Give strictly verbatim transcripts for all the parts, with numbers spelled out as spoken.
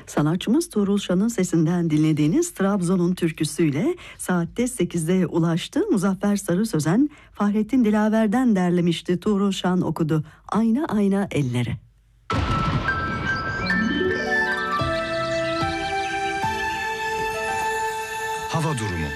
Sanatçımız Tuğrul Şan'ın sesinden dinlediğiniz Trabzon'un türküsüyle saatte sekizde ulaştı. Muzaffer Sarı Sözen, Fahrettin Dilaver'den derlemişti. Tuğrul Şan okudu. Ayna ayna elleri. Hava durumu.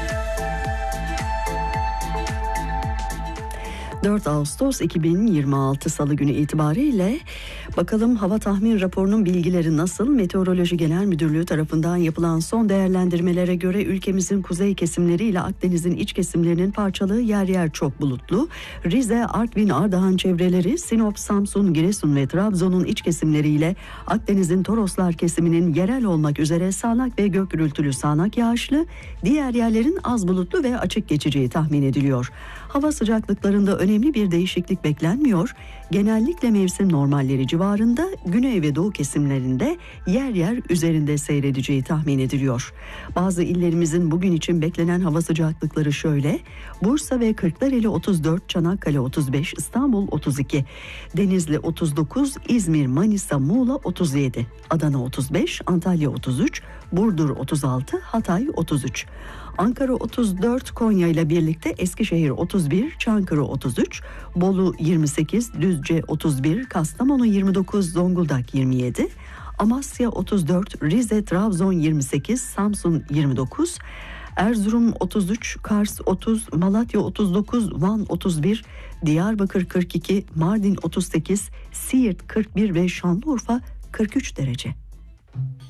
dört Ağustos iki bin yirmi altı Salı günü itibariyle bakalım hava tahmin raporunun bilgileri nasıl? Meteoroloji Genel Müdürlüğü tarafından yapılan son değerlendirmelere göre ülkemizin kuzey kesimleri ile Akdeniz'in iç kesimlerinin parçalı, yer yer çok bulutlu. Rize, Artvin, Ardahan çevreleri, Sinop, Samsun, Giresun ve Trabzon'un iç kesimleri ile Akdeniz'in Toroslar kesiminin yerel olmak üzere sağanak ve gök gürültülü sağanak yağışlı, diğer yerlerin az bulutlu ve açık geçeceği tahmin ediliyor. Hava sıcaklıklarında önemli bir değişiklik beklenmiyor. Genellikle mevsim normalleri civarında, güney ve doğu kesimlerinde yer yer üzerinde seyredeceği tahmin ediliyor. Bazı illerimizin bugün için beklenen hava sıcaklıkları şöyle: Bursa ve Kırklareli otuz dört, Çanakkale otuz beş, İstanbul otuz iki, Denizli otuz dokuz, İzmir, Manisa, Muğla otuz yedi, Adana otuz beş, Antalya otuz üç, Burdur otuz altı, Hatay otuz üç. Ankara otuz dört, Konya ile birlikte Eskişehir otuz bir, Çankırı otuz üç, Bolu yirmi sekiz, Düzce otuz bir, Kastamonu yirmi dokuz, Zonguldak yirmi yedi, Amasya otuz dört, Rize, Trabzon yirmi sekiz, Samsun yirmi dokuz, Erzurum otuz üç, Kars otuz, Malatya otuz dokuz, Van otuz bir, Diyarbakır kırk iki, Mardin otuz sekiz, Siirt kırk bir ve Şanlıurfa kırk üç derece.